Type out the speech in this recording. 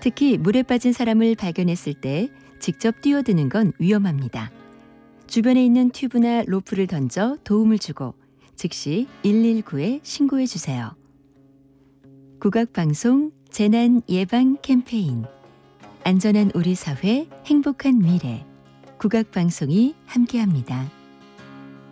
특히 물에 빠진 사람을 발견했을 때 직접 뛰어드는 건 위험합니다. 주변에 있는 튜브나 로프를 던져 도움을 주고 즉시 119에 신고해 주세요. 국악방송 재난 예방 캠페인 안전한 우리 사회 행복한 미래 국악방송이 함께합니다.